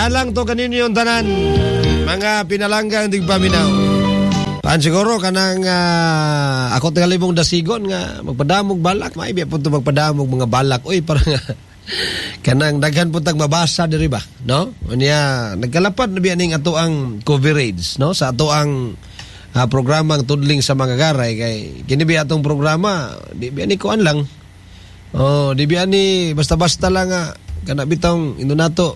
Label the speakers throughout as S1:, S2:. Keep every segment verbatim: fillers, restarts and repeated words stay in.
S1: Alang to kanino yung tanan. Mga pinalanggang tigpaminaw. Paan siguro kanang uh, ako tingalibong dasigon nga magpadamog balak. Maibig po ito magpadamog mga balak. Uy, parang kanang daghan po tag mabasa diri ba, no? Unya nagkalapad na biyaning ato ang coverage, no? Sa ato ang uh, programang Tudling sa mga garay kay kini bi atong programa di biani kuan lang. Oh, di biani basta-basta lang nga kana bitong ino nato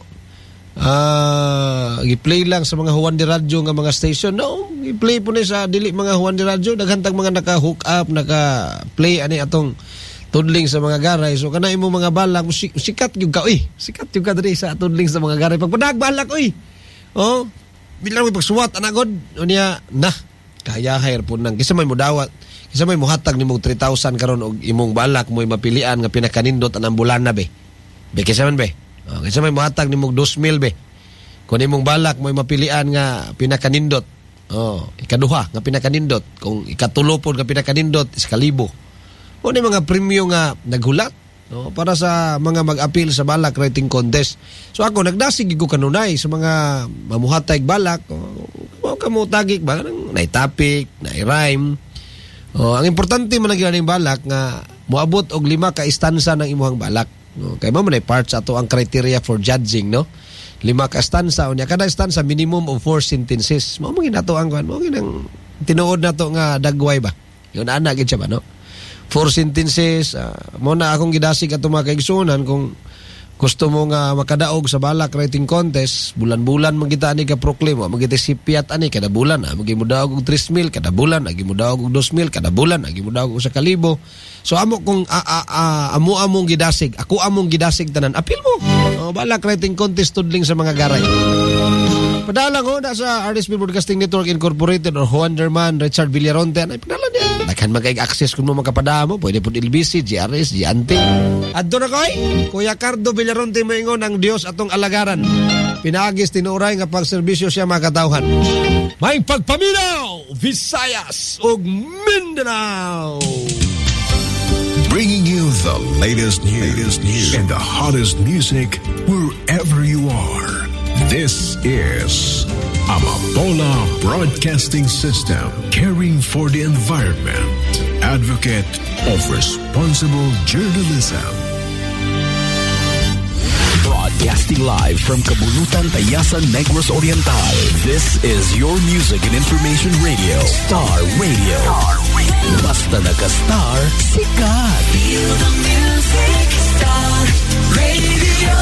S1: ah uh, gi-play lang sa mga Juan de Radio nga mga station. No, gi-play po ni sa dili mga Juan de Radio daghan tag mga naka-hook up, naka-play ani atong Tudling sa mga garay. So kana imo mga balak musik, sikat gyud ka uy. Sikat gyud ka diri sa Tudling sa mga garay. Pagpadag balak uy. Oh, bilang mo pagsuwat anagod unya na kaya hire po nang kisa may mudawat. Kisa may muhatag nimong three thousand karon og imong balak mo'y mapilian nga pinakanindot anang bulan na be. Be kisa man be. Oh, kisa may muhatag nimong two thousand be. Kung imong balak mo'y mapilian nga pinakanindot. Oh, ikaduha nga pinakanindot. Kung ikatulo pod nga pinakanindot is kalibo. O ni mga premyo nga naghulat, no, para sa mga mag-appeal sa balak writing contest. So ako nagdasig ko kanunay sa mga mamuhatay balak. O kamo tagik ba nay topic, nay rhyme. O ang importante man ang balak nga moabot og lima ka istansa ng imuhang balak. No, kay mo man ay parts ato ang criteria for judging, no. Lima ka istansa unya kada istansa minimum of four sentences. Mao mo ginato ang kuan, mo ginang tinuod nato nga dagway ba. Yun ana gid siya ba, no. Four sentences, uh, mo na akong gidasig ato mga kaigsunan kung gusto mo nga makadaog sa balak writing contest, bulan-bulan magita ani ka proclaim, magita sipiat ani kada bulan, ah, magi mo daog og three mil kada bulan, agi mo daog og two mil kada bulan, agi mo daog og sa kalibo. So amo kung a, a, a, amo among gidasig, ako among gidasig tanan, apil mo. Oh, balak writing contest Tudling sa mga garay. Padala ko na sa R S P Broadcasting Network Incorporated or Juan Derman, Richard Villaronte. Ay, padala niya. Naghan mag-access kung mo magkapadamo. Pwede po L B C, G R S, G Ante. At doon ako ay, Kuya Cardo Villaronte maingon ang Diyos atong alagaran. Pinagis tinuray nga pagserbisyo siya makatawhan. May pagpaminaw, Visayas ug Mindanao.
S2: Bringing you the latest news, latest news and the hottest music wherever you are. This is Amapola Broadcasting System, caring for the environment, advocate of responsible journalism.
S3: Broadcasting live from Kabulutan, Tayasan, Negros Oriental. This is your music and information radio, Star Radio. Star Radio. Basta naka-star, sikat. Feel the music, Star Radio.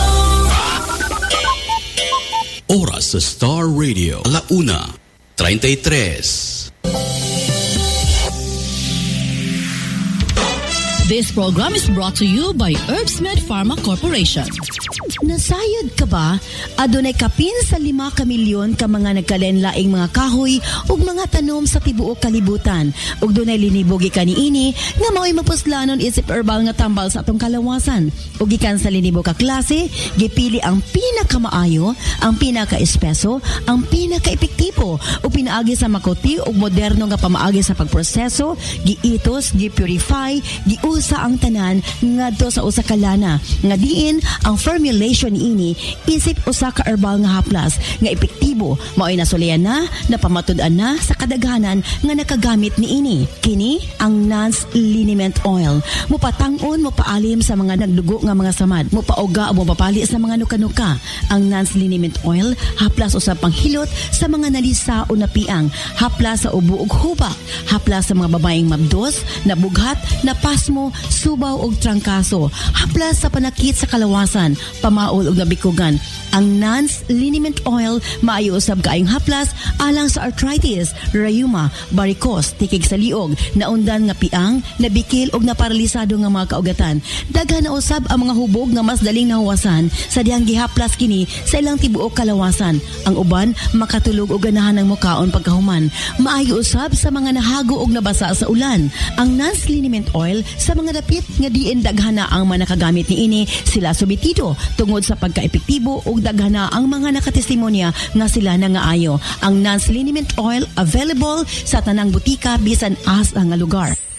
S3: Oras sa Star Radio, alauna, thirty-three.
S4: This program is brought to you by Herbsmed Pharma Corporation.
S5: Nasayod ka ba? Adunay kapin sa lima ka milyon ka mga nagkalenlaing mga kahoy ug mga tanom sa tibuok kalibutan. Ug dunay linibogi kaniini nga mao'y mapuslanon isip herbal nga tambal sa atong kalawasan. Ug gikan sa linibo ka klase, gipili ang pinakamaayo, ang pinaka-espeso, ang pinaka-epektibo ug pinaagi sa makuti ug moderno nga pamaagi sa pagproseso, giitos, gipurify, giusa ang tanan ngadto sa usa ka lana. Nga diin ang formulation niini isip usa ka herbal nga haplas nga epektibo mao'y nasulian na, napamatud-an na sa kadaghanan nga nakagamit niini. Kini ang Nance Liniment Oil. Mupatang-on, mupaalim sa mga nagdugo nga mga samad, mupauga o mupapali sa mga nuka-nuka. Ang Nance Liniment Oil haplas usab panghilot sa mga nalisa o napiang, haplas sa ubo ug hubak, haplas sa mga babaeng mabdos, nabughat, napasmo, subaw ug trangkaso, haplas sa panakit sa kalawasan, pamaol ug nabikugan. Ang Nance Liniment Oil maayo usab kaayong haplas alang sa arthritis, rheuma, varicose, tikig sa liog, naundan nga piang, nabikil ug naparalisado nga mga kaugatan. Daghan na usab ang mga hubog nga mas daling nahuwasan sa dihang gihaplas kini sa ilang tibuok kalawasan. Ang uban makatulog og ganahan ng mukaon pagkahuman. Maayo usab sa mga nahago og nabasa sa ulan. Ang Nance Liniment Oil sa mga dapit nga diin daghan na ang manakagamit niini sila subitido tungod sa pagkaepektibo ug daghan na ang mga nakatestimonya nga sila nangaayo. Ang Nance Liniment Oil available sa tanang butika bisan as ang lugar.